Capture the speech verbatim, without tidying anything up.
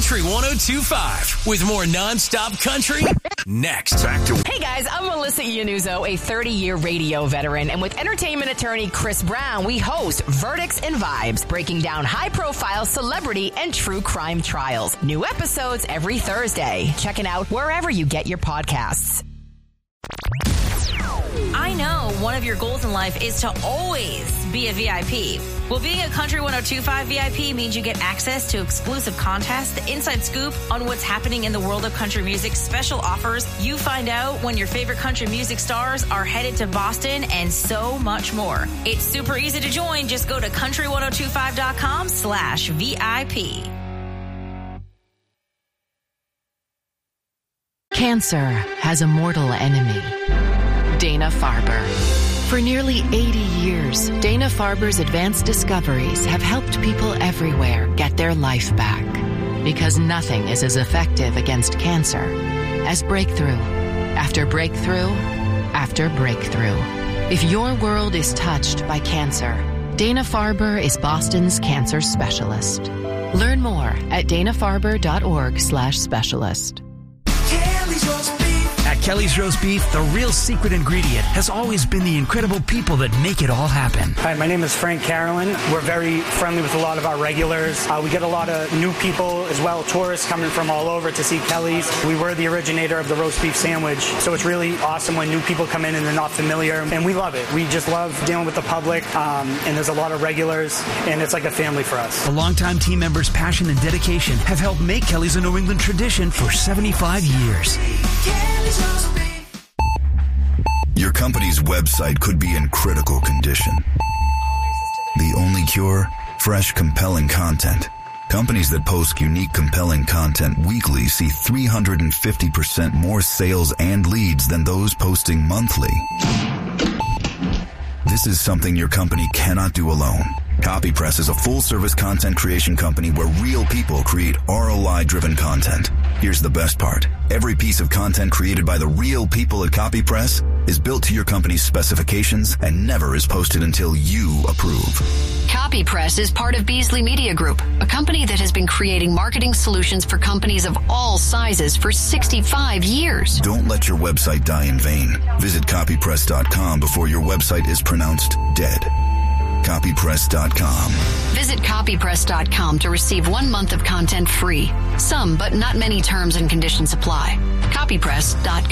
Country one oh two point five with more nonstop country next. Back to Hey guys, I'm Melissa Iannuzzo, a thirty-year radio veteran, and with entertainment attorney Chris Brown, we host Verdicts and Vibes, breaking down high-profile celebrity and true crime trials. New episodes every Thursday. Check it out wherever you get your podcasts. I know one of your goals in life is to always be a V I P. Well, being a Country one oh two point five V I P means you get access to exclusive contests, the inside scoop on what's happening in the world of country music, special offers. You find out when your favorite country music stars are headed to Boston, and so much more. It's super easy to join. Just go to country one oh two five dot com slash V I P. Cancer has a mortal enemy, Dana-Farber. For nearly eighty years, Dana-Farber's advanced discoveries have helped people everywhere get their life back. Because nothing is as effective against cancer as breakthrough after breakthrough after breakthrough. If your world is touched by cancer, Dana-Farber is Boston's cancer specialist. Learn more at dana farber dot org slash specialist. At Kelly's Roast Beef, the real secret ingredient has always been the incredible people that make it all happen. Hi, my name is Frank Carolyn. We're very friendly with a lot of our regulars. Uh, we get a lot of new people as well, tourists coming from all over to see Kelly's. We were the originator of the roast beef sandwich, so it's really awesome when new people come in and they're not familiar, and we love it. We just love dealing with the public, um, and there's a lot of regulars, and it's like a family for us. The longtime team members' passion and dedication have helped make Kelly's a New England tradition for seventy-five years. Your company's website could be in critical condition. The only cure? Fresh, compelling content. Companies that post unique, compelling content weekly see three hundred fifty percent more sales and leads than those posting monthly. This is something your company cannot do alone. CopyPress is a full-service content creation company where real people create R O I-driven content. Here's the best part. Every piece of content created by the real people at CopyPress is built to your company's specifications and never is posted until you approve. CopyPress is part of Beasley Media Group, a company that has been creating marketing solutions for companies of all sizes for sixty-five years. Don't let your website die in vain. Visit copypress dot com before your website is pronounced dead. copypress dot com. Visit copypress dot com to receive one month of content free. Some, but not many terms and conditions apply. copypress dot com.